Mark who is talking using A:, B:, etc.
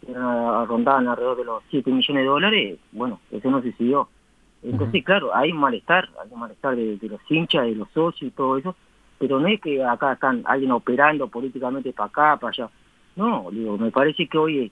A: rondaban alrededor de los 7 millones de dólares, bueno, eso no se siguió. Entonces, claro, hay un malestar de los hinchas, de los socios y todo eso, pero no es que acá están alguien operando políticamente para acá, para allá. No, digo, me parece que hoy